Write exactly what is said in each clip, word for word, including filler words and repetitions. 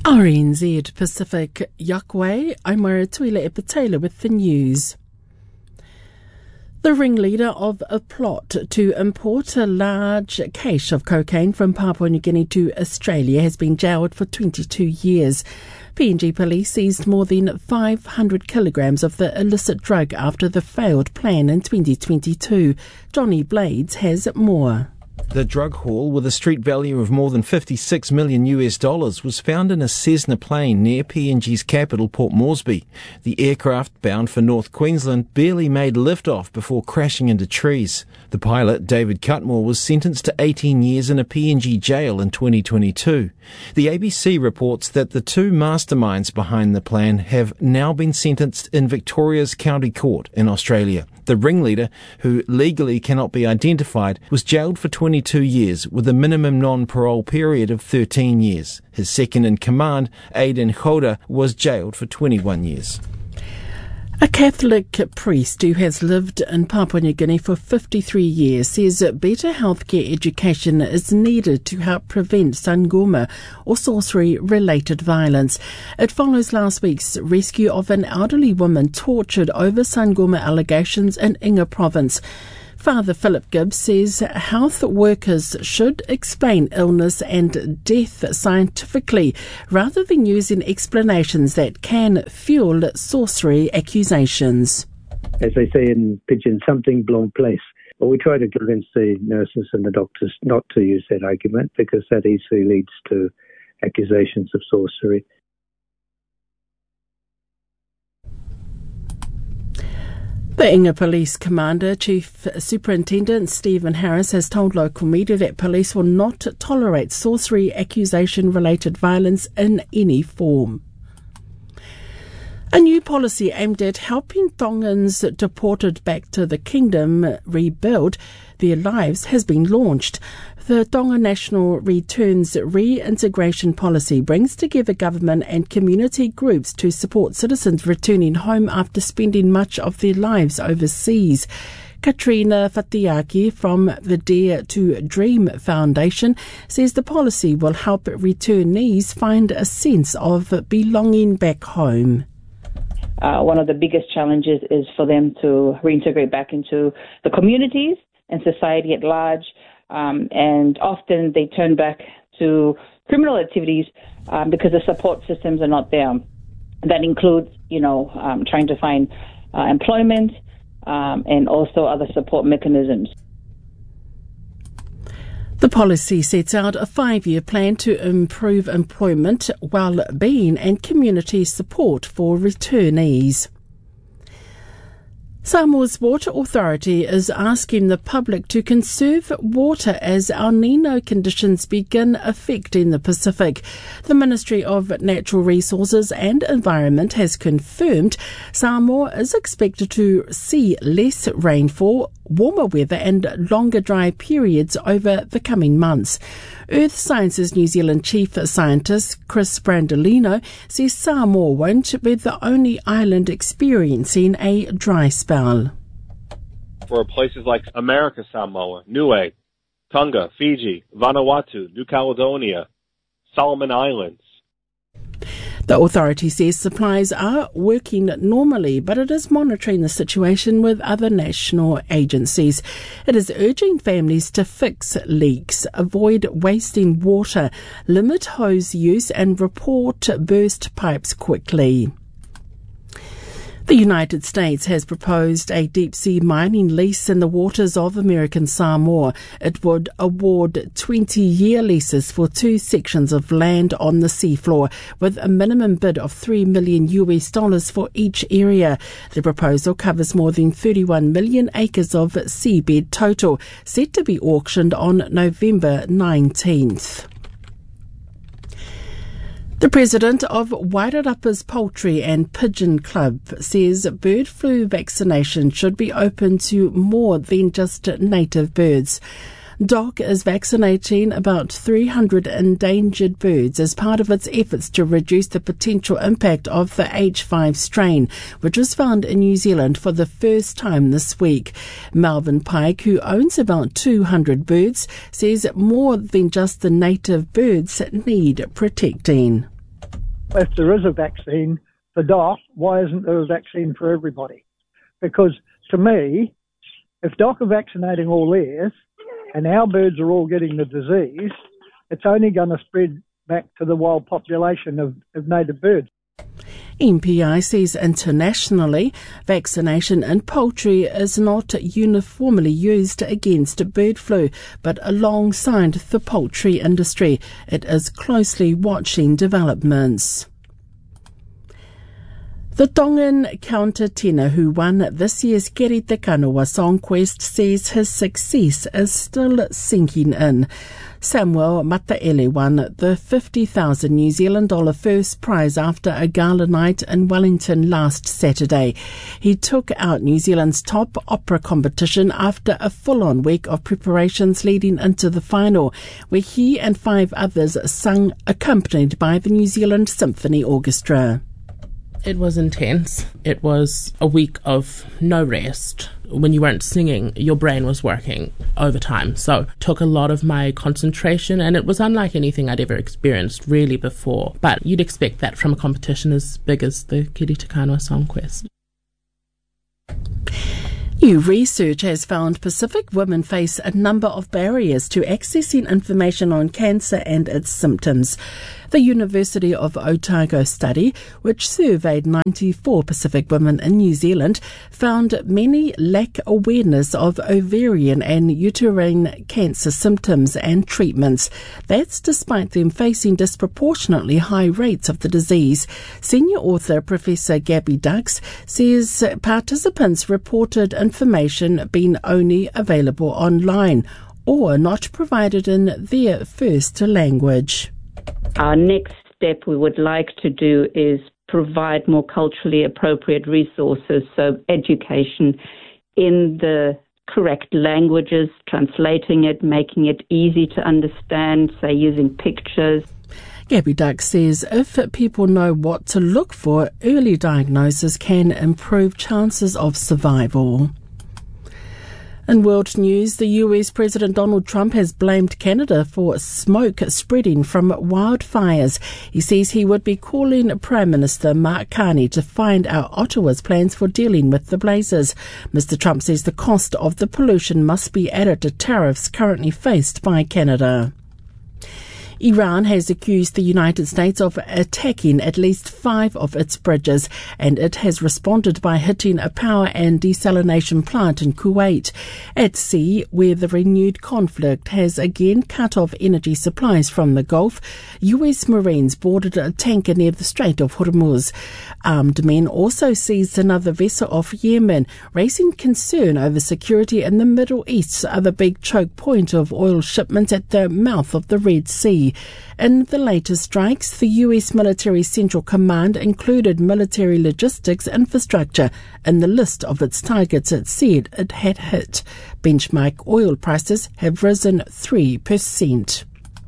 R N Z Pacific Yakwe, I'm Maratuila Epatela with the news. The ringleader of a plot to import a large cache of cocaine from Papua New Guinea to Australia has been jailed for twenty-two years. P N G police seized more than five hundred kilograms of the illicit drug after the failed plan in twenty twenty-two. Johnny Blades has more. The drug haul, with a street value of more than fifty-six million U S dollars, was found in a Cessna plane near P N G's capital, Port Moresby. The aircraft, bound for North Queensland, barely made liftoff before crashing into trees. The pilot, David Cutmore, was sentenced to eighteen years in a P N G jail in twenty twenty-two. The A B C reports that the two masterminds behind the plan have now been sentenced in Victoria's County Court in Australia. The ringleader, who legally cannot be identified, was jailed for twenty-two years with a minimum non-parole period of thirteen years. His second-in-command, Aidan Hoda, was jailed for twenty-one years. A Catholic priest who has lived in Papua New Guinea for fifty-three years says better healthcare education is needed to help prevent sangoma or sorcery-related violence. It follows last week's rescue of an elderly woman tortured over sangoma allegations in Inga province. Father Philip Gibbs says health workers should explain illness and death scientifically rather than using explanations that can fuel sorcery accusations. As they say in Pidgin, something blown place. But we try to convince the nurses and the doctors not to use that argument because that easily leads to accusations of sorcery. The Inga Police Commander, Chief Superintendent Stephen Harris, has told local media that police will not tolerate sorcery accusation-related violence in any form. A new policy aimed at helping Tongans deported back to the kingdom rebuild their lives has been launched. The Tonga National Returns Reintegration Policy brings together government and community groups to support citizens returning home after spending much of their lives overseas. Katrina Fatiaki from the Dare to Dream Foundation says the policy will help returnees find a sense of belonging back home. Uh, one of the biggest challenges is for them to reintegrate back into the communities and society at large. Um, and often they turn back to criminal activities um, because the support systems are not there. That includes, you know, um, trying to find uh, employment um, and also other support mechanisms. The policy sets out a five-year plan to improve employment, well-being and community support for returnees. Samoa's Water Authority is asking the public to conserve water as El Niño conditions begin affecting the Pacific. The Ministry of Natural Resources and Environment has confirmed Samoa is expected to see less rainfall, warmer weather and longer dry periods over the coming months. Earth Sciences New Zealand Chief Scientist Chris Brandolino says Samoa won't be the only island experiencing a dry spell. For places like America Samoa, Niue, Tonga, Fiji, Vanuatu, New Caledonia, Solomon Islands. The authority says supplies are working normally, but it is monitoring the situation with other national agencies. It is urging families to fix leaks, avoid wasting water, limit hose use and report burst pipes quickly. The United States has proposed a deep-sea mining lease in the waters of American Samoa. It would award twenty-year leases for two sections of land on the seafloor, with a minimum bid of three million U S dollars for each area. The proposal covers more than thirty-one million acres of seabed total, set to be auctioned on November nineteenth. The president of Wairarapa's Poultry and Pigeon Club says bird flu vaccination should be open to more than just native birds. D O C is vaccinating about three hundred endangered birds as part of its efforts to reduce the potential impact of the H five strain, which was found in New Zealand for the first time this week. Melvin Pike, who owns about two hundred birds, says more than just the native birds need protecting. if there is a vaccine for Doc, why isn't there a vaccine for everybody? Because to me, if Doc are vaccinating all theirs and our birds are all getting the disease, it's only going to spread back to the wild population of, of native birds. M P I says internationally, vaccination in poultry is not uniformly used against bird flu, but alongside the poultry industry, it is closely watching developments. The Tongan countertenor who won this year's Kere Te Kanawa Song Quest says his success is still sinking in. Samuel Mataele won the fifty thousand New Zealand dollar first prize after a gala night in Wellington last Saturday. He took out New Zealand's top opera competition after a full-on week of preparations leading into the final, where he and five others sung accompanied by the New Zealand Symphony Orchestra. It was intense. It was a week of no rest. When you weren't singing, your brain was working overtime. So it took a lot of my concentration, and it was unlike anything I'd ever experienced really before. But you'd expect that from a competition as big as the Kere Te Kanawa Song Quest. New research has found Pacific women face a number of barriers to accessing information on cancer and its symptoms. The University of Otago study, which surveyed ninety-four Pacific women in New Zealand, found many lack awareness of ovarian and uterine cancer symptoms and treatments. That's despite them facing disproportionately high rates of the disease. Senior author Professor Gabby Dux says participants reported information being only available online or not provided in their first language. Our next step we would like to do is provide more culturally appropriate resources, so education in the correct languages, translating it, making it easy to understand, say using pictures. Gabby Duck says if people know what to look for, early diagnosis can improve chances of survival. In world news, the U S President Donald Trump has blamed Canada for smoke spreading from wildfires. He says he would be calling Prime Minister Mark Carney to find out Ottawa's plans for dealing with the blazes. Mister Trump says the cost of the pollution must be added to tariffs currently faced by Canada. Iran has accused the United States of attacking at least five of its bridges, and it has responded by hitting a power and desalination plant in Kuwait. At sea, where the renewed conflict has again cut off energy supplies from the Gulf, U S Marines boarded a tanker near the Strait of Hormuz. Armed men also seized another vessel off Yemen, raising concern over security in the Middle East's other big choke point of oil shipments at the mouth of the Red Sea. In the latest strikes, the U S Military Central Command included military logistics infrastructure in the list of its targets it said it had hit. Benchmark oil prices have risen three percent.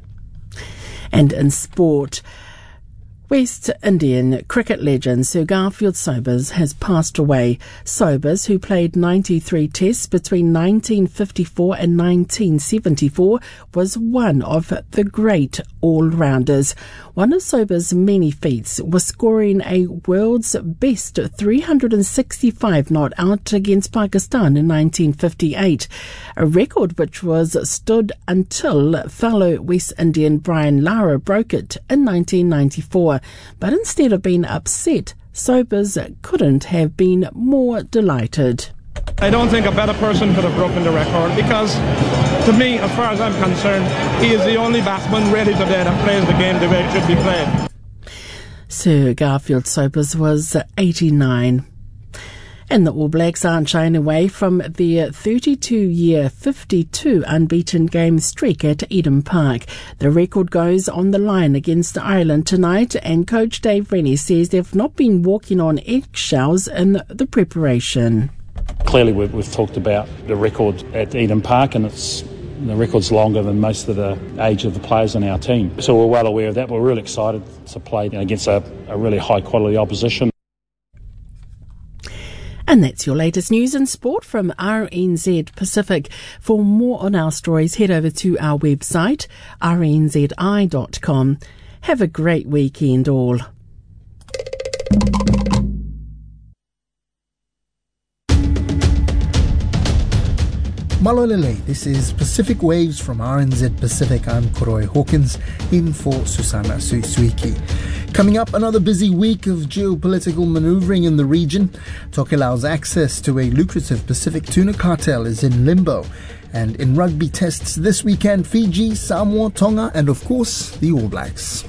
And in sport, West Indian cricket legend Sir Garfield Sobers has passed away. Sobers, who played ninety-three tests between nineteen fifty-four and nineteen seventy-four, was one of the great all-rounders. One of Sobers' many feats was scoring a world's best three hundred sixty-five not out against Pakistan in nineteen fifty-eight, a record which was stood until fellow West Indian Brian Lara broke it in nineteen ninety-four. But instead of being upset, Sobers couldn't have been more delighted. I don't think a better person could have broken the record because, to me, as far as I'm concerned, he is the only batsman ready to dead and plays the game the way it should be played. Sir Garfield Sobers was eighty-nine. And the All Blacks aren't shying away from their thirty-two-year, fifty-two unbeaten game streak at Eden Park. The record goes on the line against Ireland tonight, and coach Dave Rennie says they've not been walking on eggshells in the preparation. Clearly we've, we've talked about the record at Eden Park, and it's the record's longer than most of the age of the players on our team. So we're well aware of that. We're really excited to play against a, a really high-quality opposition. And that's your latest news and sport from R N Z Pacific. For more on our stories, head over to our website, r n z i dot com. Have a great weekend all. Malolele, this is Pacific Waves from R N Z Pacific. I'm Koroi Hawkins, in for Susana Suisuiki. Coming up, another busy week of geopolitical maneuvering in the region. Tokelau's access to a lucrative Pacific tuna cartel is in limbo. And in rugby tests this weekend, Fiji, Samoa, Tonga, and of course, the All Blacks.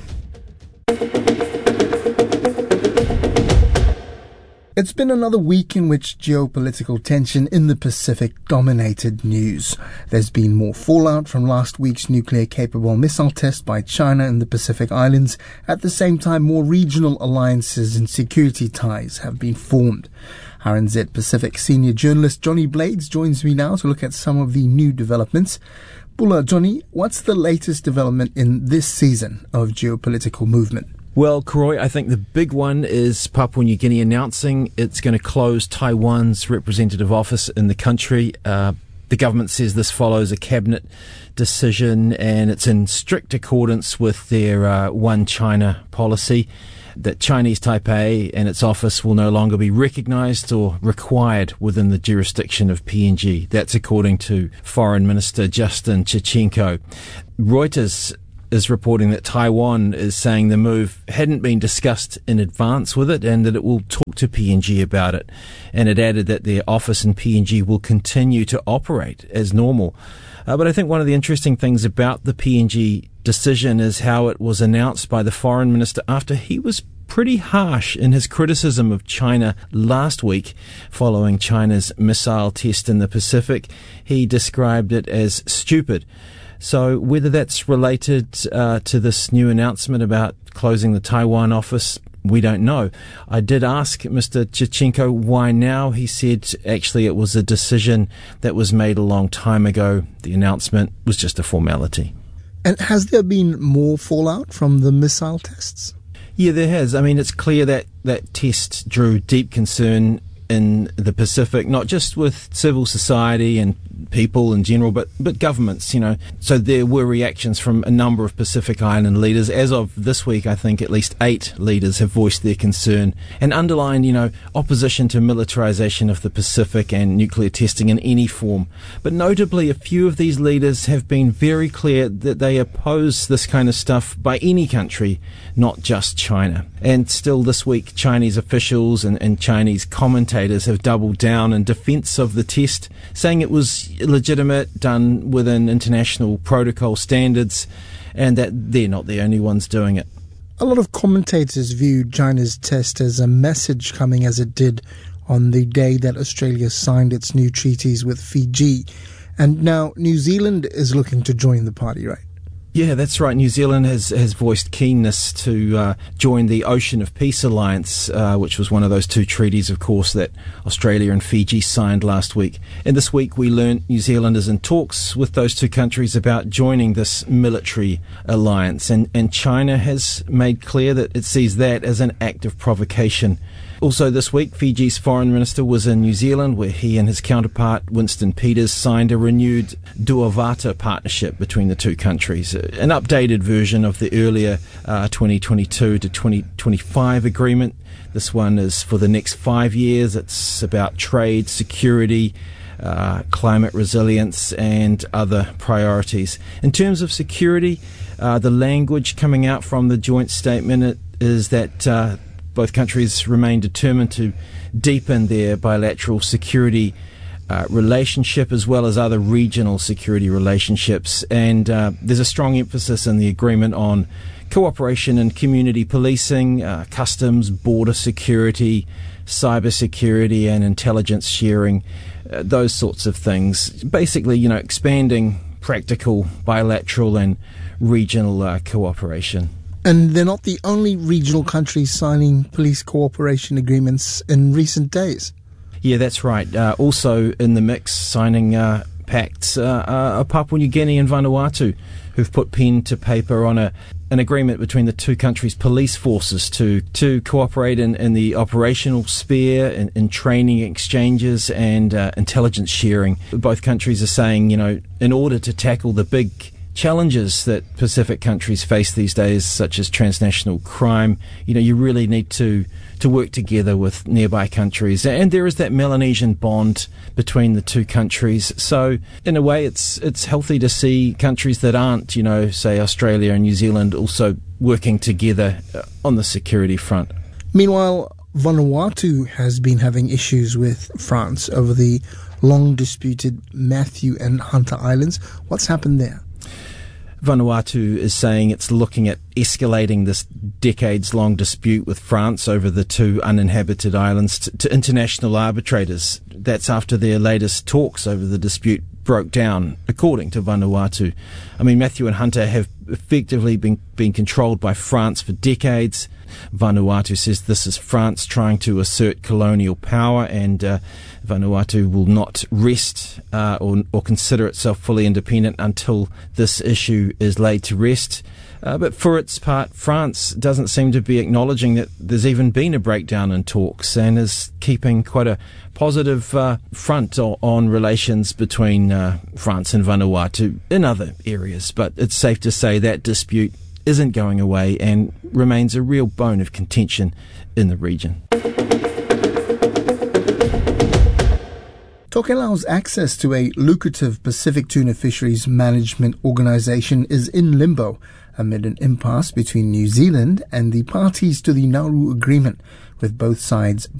It's been another week in which geopolitical tension in the Pacific dominated news. There's been more fallout from last week's nuclear-capable missile test by China in the Pacific Islands. At the same time, more regional alliances and security ties have been formed. R N Z Pacific senior journalist Johnny Blades joins me now to look at some of the new developments. Bula, Johnny, what's the latest development in this season of geopolitical movement? Well, Koroi, I think the big one is Papua New Guinea announcing it's going to close Taiwan's representative office in the country. Uh, the government says this follows a cabinet decision and it's in strict accordance with their uh, One China policy, that Chinese Taipei and its office will no longer be recognised or required within the jurisdiction of P N G. That's according to Foreign Minister Justin Chichenko. Reuters is reporting that Taiwan is saying the move hadn't been discussed in advance with it and that it will talk to P N G about it. And it added that their office in P N G will continue to operate as normal. Uh, but I think one of the interesting things about the P N G decision is how it was announced by the foreign minister after he was pretty harsh in his criticism of China last week following China's missile test in the Pacific. He described it as stupid. So whether that's related uh, to this new announcement about closing the Taiwan office, we don't know. I did ask Mister Chichenko why now. He said actually it was a decision that was made a long time ago. The announcement was just a formality. And has there been more fallout from the missile tests? Yeah, there has. I mean, it's clear that that test drew deep concern in the Pacific, not just with civil society and people in general, but but governments, you know. So there were reactions from a number of Pacific Island leaders. As of this week, I think at least eight leaders have voiced their concern and underlined, you know, opposition to militarization of the Pacific and nuclear testing in any form. But notably, a few of these leaders have been very clear that they oppose this kind of stuff by any country, not just China. And still this week, Chinese officials and, and Chinese commentators have doubled down in defense of the test, saying it was legitimate, done within international protocol standards, and that they're not the only ones doing it. A lot of commentators viewed China's test as a message coming as it did on the day that Australia signed its new treaties with Fiji. And now New Zealand is looking to join the party, right? Yeah, that's right. New Zealand has, has voiced keenness to uh, join the Ocean of Peace Alliance, uh, which was one of those two treaties, of course, that Australia and Fiji signed last week. And this week we learnt New Zealand is in talks with those two countries about joining this military alliance. And, and China has made clear that it sees that as an act of provocation. Also this week, Fiji's foreign minister was in New Zealand, where he and his counterpart, Winston Peters, signed a renewed Duavata partnership between the two countries, an updated version of the earlier uh, twenty twenty-two to twenty twenty-five agreement. This one is for the next five years. It's about trade, security, uh, climate resilience, and other priorities. In terms of security, uh, the language coming out from the joint statement is that uh, both countries remain determined to deepen their bilateral security uh, relationship as well as other regional security relationships. And uh, there's a strong emphasis in the agreement on cooperation in community policing, uh, customs, border security, cyber security, and intelligence sharing, uh, those sorts of things. Basically, you know, expanding practical bilateral and regional uh, cooperation. And they're not the only regional countries signing police cooperation agreements in recent days. Yeah, that's right. Uh, also in the mix, signing uh, pacts uh, are Papua New Guinea and Vanuatu, who've put pen to paper on a an agreement between the two countries' police forces to to cooperate in, in the operational sphere, in, in training exchanges and uh, intelligence sharing. Both countries are saying, you know, in order to tackle the big challenges that Pacific countries face these days, such as transnational crime, you know, you really need to to work together with nearby countries. And there is that Melanesian bond between the two countries. So in a way, it's it's healthy to see countries that aren't, you know, say Australia and New Zealand also working together on the security front. Meanwhile, Vanuatu has been having issues with France over the long-disputed Matthew and Hunter Islands. What's happened there? Vanuatu is saying it's looking at escalating this decades-long dispute with France over the two uninhabited islands to, to international arbitrators. That's after their latest talks over the dispute broke down, according to Vanuatu. I mean, Matthew and Hunter have effectively been, been controlled by France for decades. Vanuatu says this is France trying to assert colonial power, and uh, Vanuatu will not rest uh, or, or consider itself fully independent until this issue is laid to rest. Uh, but for its part, France doesn't seem to be acknowledging that there's even been a breakdown in talks, and is keeping quite a positive uh, front o- on relations between uh, France and Vanuatu in other areas. But it's safe to say that dispute isn't going away and remains a real bone of contention in the region. Tokelau's access to a lucrative Pacific tuna fisheries management organisation is in limbo amid an impasse between New Zealand and the parties to the Nauru Agreement, with both sides